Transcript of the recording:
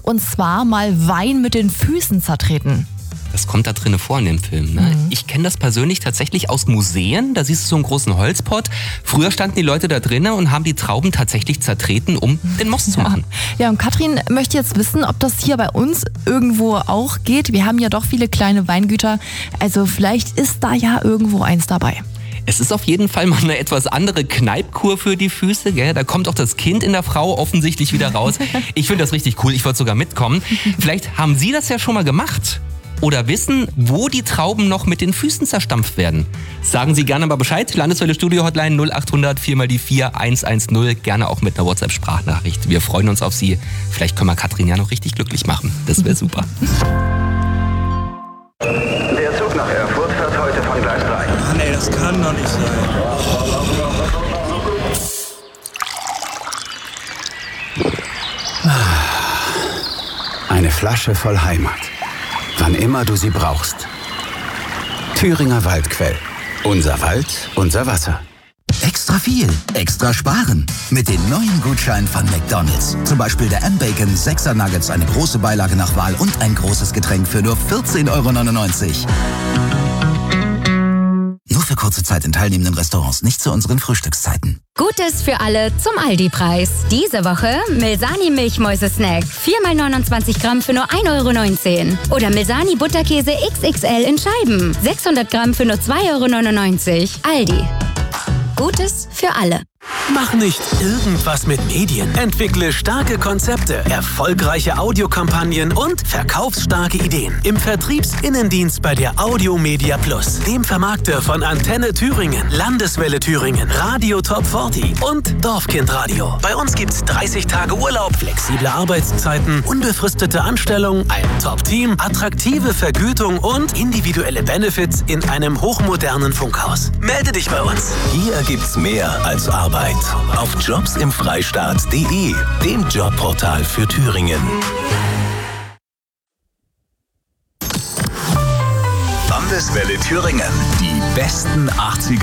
und zwar mal Wein mit den Füßen zertreten. Das kommt da drinnen vor in dem Film. Ne? Ich kenne das persönlich tatsächlich aus Museen. Da siehst du so einen großen Holzpott. Früher standen die Leute da drinnen und haben die Trauben tatsächlich zertreten, um den Most zu machen. Ja, und Katrin möchte jetzt wissen, ob das hier bei uns irgendwo auch geht. Wir haben ja doch viele kleine Weingüter. Also vielleicht ist da ja irgendwo eins dabei. Es ist auf jeden Fall mal eine etwas andere Kneipkur für die Füße. Gell? Da kommt auch das Kind in der Frau offensichtlich wieder raus. Ich finde das richtig cool. Ich wollte sogar mitkommen. Vielleicht haben Sie das ja schon mal gemacht. Oder wissen, wo die Trauben noch mit den Füßen zerstampft werden. Sagen Sie gerne mal Bescheid. Landeswelle Studio Hotline 0800 4x4 110. Gerne auch mit einer WhatsApp-Sprachnachricht. Wir freuen uns auf Sie. Vielleicht können wir Katrin ja noch richtig glücklich machen. Das wäre super. Der Zug nach Erfurt fährt heute von Gleis 3. Ach nee, das kann doch nicht sein. Eine Flasche voll Heimat. Wann immer du sie brauchst. Thüringer Waldquell. Unser Wald, unser Wasser. Extra viel, extra sparen. Mit den neuen Gutscheinen von McDonald's. Zum Beispiel der M-Bacon 6er Nuggets, eine große Beilage nach Wahl und ein großes Getränk für nur 14,99 €. Nur für kurze Zeit in teilnehmenden Restaurants, nicht zu unseren Frühstückszeiten. Gutes für alle zum Aldi-Preis. Diese Woche Milsani Milchmäuse-Snack. 4x29 Gramm für nur 1,19 €. Oder Milsani Butterkäse XXL in Scheiben. 600 Gramm für nur 2,99 €. Aldi. Gutes für alle. Mach nicht irgendwas mit Medien. Entwickle starke Konzepte, erfolgreiche Audiokampagnen und verkaufsstarke Ideen. Im Vertriebsinnendienst bei der Audiomedia Plus, dem Vermarkter von Antenne Thüringen, Landeswelle Thüringen, Radio Top 40 und Dorfkindradio. Bei uns gibt's 30 Tage Urlaub, flexible Arbeitszeiten, unbefristete Anstellung, ein Top-Team, attraktive Vergütung und individuelle Benefits in einem hochmodernen Funkhaus. Melde dich bei uns. Hier gibt's mehr als Arbeit. Auf jobsimfreistaat.de, dem Jobportal für Thüringen. Landeswelle Thüringen. Die besten 80er